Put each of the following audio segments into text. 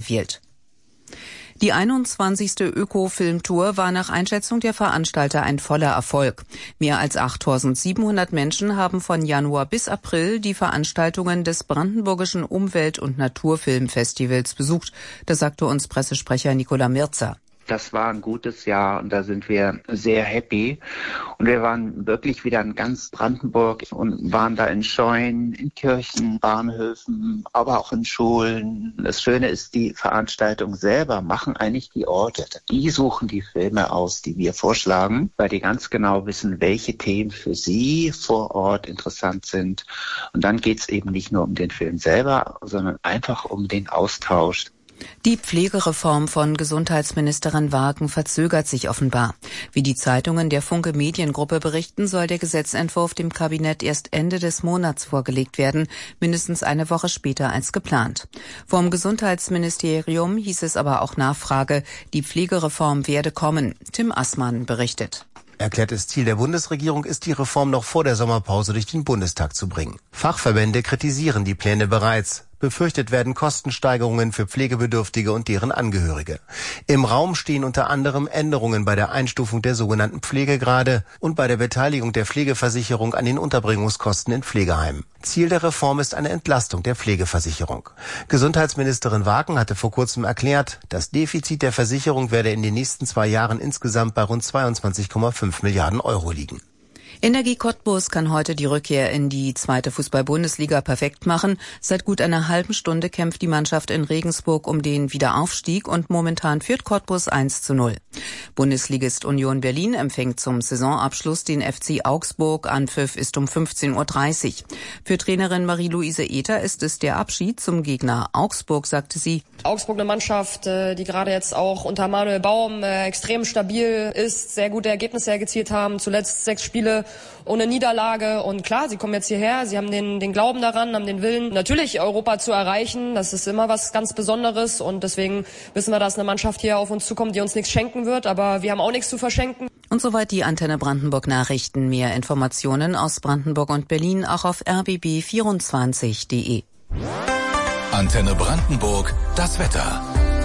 empfiehlt. Die 21. Öko-Filmtour war nach Einschätzung der Veranstalter ein voller Erfolg. Mehr als 8.700 Menschen haben von Januar bis April die Veranstaltungen des Brandenburgischen Umwelt- und Naturfilmfestivals besucht. Das sagte uns Pressesprecher Nicola Mirza. Das war ein gutes Jahr und da sind wir sehr happy. Und wir waren wirklich wieder in ganz Brandenburg und waren da in Scheunen, in Kirchen, Bahnhöfen, aber auch in Schulen. Das Schöne ist, die Veranstaltung selber machen eigentlich die Orte. Die suchen die Filme aus, die wir vorschlagen, weil die ganz genau wissen, welche Themen für sie vor Ort interessant sind. Und dann geht's eben nicht nur um den Film selber, sondern einfach um den Austausch. Die Pflegereform von Gesundheitsministerin Wagen verzögert sich offenbar. Wie die Zeitungen der Funke Mediengruppe berichten, soll der Gesetzentwurf dem Kabinett erst Ende des Monats vorgelegt werden, mindestens eine Woche später als geplant. Vom Gesundheitsministerium hieß es aber auch Nachfrage, die Pflegereform werde kommen. Tim Assmann berichtet. Erklärtes Ziel der Bundesregierung ist, die Reform noch vor der Sommerpause durch den Bundestag zu bringen. Fachverbände kritisieren die Pläne bereits. Befürchtet werden Kostensteigerungen für Pflegebedürftige und deren Angehörige. Im Raum stehen unter anderem Änderungen bei der Einstufung der sogenannten Pflegegrade und bei der Beteiligung der Pflegeversicherung an den Unterbringungskosten in Pflegeheimen. Ziel der Reform ist eine Entlastung der Pflegeversicherung. Gesundheitsministerin Wagen hatte vor kurzem erklärt, das Defizit der Versicherung werde in den nächsten 2 Jahren insgesamt bei rund 22,5 Milliarden Euro liegen. Energie Cottbus kann heute die Rückkehr in die 2. Fußball-Bundesliga perfekt machen. Seit gut einer halben Stunde kämpft die Mannschaft in Regensburg um den Wiederaufstieg und momentan führt Cottbus 1:0. Bundesligist Union Berlin empfängt zum Saisonabschluss den FC Augsburg. Anpfiff ist um 15:30 Uhr. Für Trainerin Marie-Louise Ether ist es der Abschied zum Gegner Augsburg, sagte sie. Augsburg eine Mannschaft, die gerade jetzt auch unter Manuel Baum extrem stabil ist, sehr gute Ergebnisse erzielt haben, zuletzt 6 Spiele ohne Niederlage. Und klar, sie kommen jetzt hierher, sie haben den Glauben daran, haben den Willen, natürlich Europa zu erreichen. Das ist immer was ganz Besonderes und deswegen wissen wir, dass eine Mannschaft hier auf uns zukommt, die uns nichts schenken wird, aber wir haben auch nichts zu verschenken. Und soweit die Antenne Brandenburg Nachrichten. Mehr Informationen aus Brandenburg und Berlin auch auf rbb24.de. Antenne Brandenburg, das Wetter.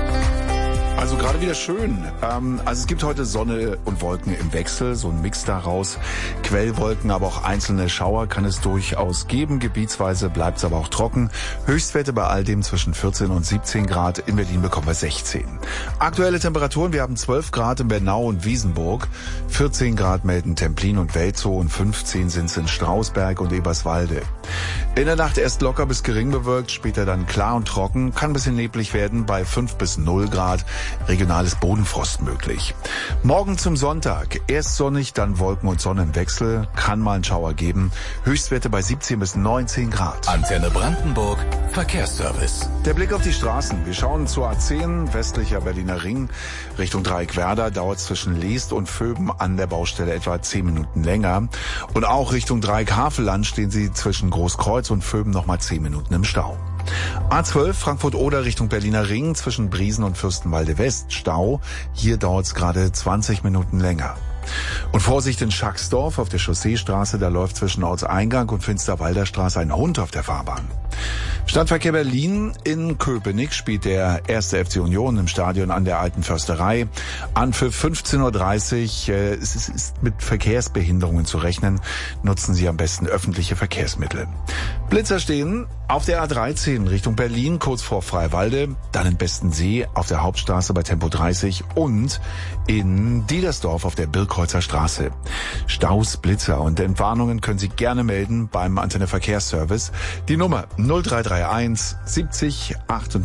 Also gerade wieder schön. Also es gibt heute Sonne und Wolken im Wechsel, so ein Mix daraus. Quellwolken, aber auch einzelne Schauer kann es durchaus geben. Gebietsweise bleibt es aber auch trocken. Höchstwerte bei all dem zwischen 14 und 17 Grad. In Berlin bekommen wir 16. Aktuelle Temperaturen, wir haben 12 Grad in Bernau und Wiesenburg. 14 Grad melden Templin und Welzow und 15 sind es in Strausberg und Eberswalde. In der Nacht erst locker bis gering bewölkt, später dann klar und trocken. Kann ein bisschen neblig werden bei 5 bis 0 Grad. Regionales Bodenfrost möglich. Morgen zum Sonntag. Erst sonnig, dann Wolken und Sonne im Wechsel. Kann mal einen Schauer geben. Höchstwerte bei 17 bis 19 Grad. Antenne Brandenburg, Verkehrsservice. Der Blick auf die Straßen. Wir schauen zur A10, westlicher Berliner Ring. Richtung Dreieckwerder dauert es zwischen Leest und Vöben an der Baustelle etwa 10 Minuten länger. Und auch Richtung Dreieck-Havelland stehen Sie zwischen Großkreuz und Vöben nochmal 10 Minuten im Stau. A12 Frankfurt-Oder Richtung Berliner Ring zwischen Briesen und Fürstenwalde West Stau. Hier dauert es gerade 20 Minuten länger. Und Vorsicht in Schacksdorf auf der Chausseestraße, da läuft zwischen Ortseingang und Finsterwalder Straße ein Hund auf der Fahrbahn. Stadtverkehr Berlin in Köpenick spielt der 1. FC Union im Stadion an der Alten Försterei. Anpfiff 15:30 Uhr. Es ist mit Verkehrsbehinderungen zu rechnen. Nutzen Sie am besten öffentliche Verkehrsmittel. Blitzer stehen auf der A13 Richtung Berlin, kurz vor Freiwalde, dann in Bestensee auf der Hauptstraße bei Tempo 30 und in Diedersdorf auf der Birkholzer Straße. Staus, Blitzer und Entwarnungen können Sie gerne melden beim Antenne Verkehrsservice. Die Nummer 0331 70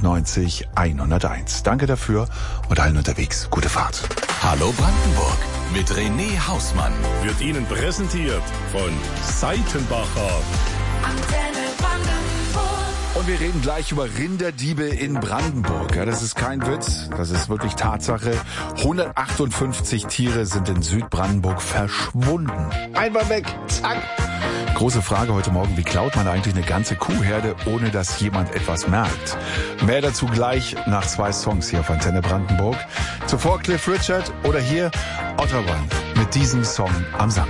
98 101. Danke dafür und allen unterwegs gute Fahrt. Hallo Brandenburg mit René Hausmann. Wird Ihnen präsentiert von Seitenbacher. Antenne Brandenburg. Und wir reden gleich über Rinderdiebe in Brandenburg. Ja, das ist kein Witz, das ist wirklich Tatsache. 158 Tiere sind in Südbrandenburg verschwunden. Einfach weg, zack. Große Frage heute Morgen, wie klaut man eigentlich eine ganze Kuhherde, ohne dass jemand etwas merkt? Mehr dazu gleich nach 2 Songs hier auf Antenne Brandenburg. Zuvor Cliff Richard oder hier Otterone mit diesem Song am Samstag.